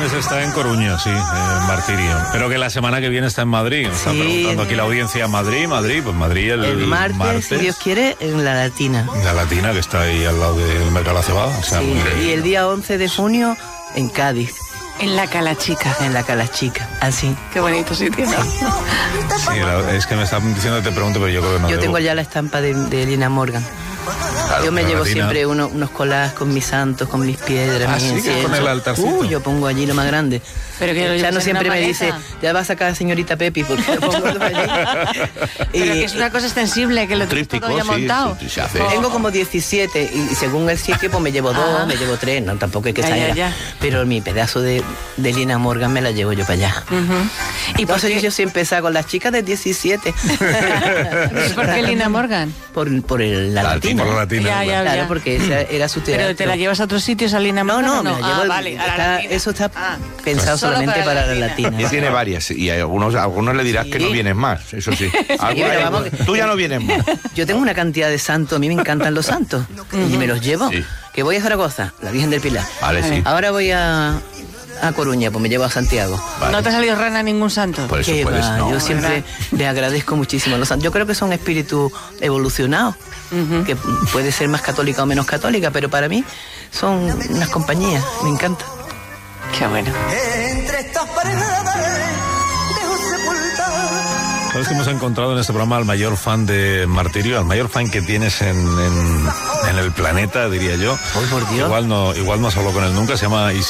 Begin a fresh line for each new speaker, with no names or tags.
martes está en Coruña, sí, Martirio. Pero que la semana que viene está en Madrid. Nos está preguntando aquí la audiencia, Madrid, pues Madrid el
martes, si Dios quiere, en La Latina.
La Latina, que está ahí al lado del Mercado de la Cebada. O sea,
y el día 11 de junio en Cádiz.
En la Calachica.
En la Calachica, así.
Qué bonito sitio.
Sí,
es que me están diciendo que te pregunto, pero yo creo que no.
Yo tengo ya la estampa de Lina Morgan. Claro, yo me llevo siempre unos collages con mis santos, con mis piedras, mis
inciensos. Con el altarcito.
Yo pongo allí lo más grande.
Pero que
ya no siempre me dice, ya va a sacar a señorita Pepi, porque lo pongo todo allí.
Pero que es una cosa extensible, que lo tienes todo ya montado.
Sí, se hace.
Tengo como 17 y según el sitio pues me llevo 2, me llevo 3, no, tampoco hay que exagerar. Pero mi pedazo de Lina Morgan me la llevo yo para allá. Y entonces yo siempre salgo con las chicas de 17.
¿Y por qué Lina Morgan?
Por la Latina.
Por la Latina.
Claro, porque esa era su teatro.
¿Pero te la llevas a otros sitios a Lina Morgan?
No, me la llevo.
Vale, a la Latina.
Eso está pensado solamente para la Latina.
Y tiene varias, y a algunos le dirás que no vienes más, eso sí. Tú ya no vienes más.
Yo tengo una cantidad de santos, a mí me encantan los santos, y me los llevo.
Sí.
Que voy a Zaragoza, la Virgen del Pilar.
Vale, sí.
Ahora voy a Coruña, pues me llevo a Santiago.
Vale.
¿No te ha salido rana ningún santo?
Por eso puedes, no.
Yo siempre le agradezco muchísimo a los santos. Yo creo que son espíritus evolucionados, que puede ser más católica o menos católica, pero para mí son unas compañías, me encanta.
Qué bueno.
Entre estas paredes dejo sepultar.
Sabes que hemos encontrado en este programa al mayor fan de Martirio, al mayor fan que tienes en el planeta, diría yo.
Oh, por Dios.
Igual no has hablado con él nunca, se llama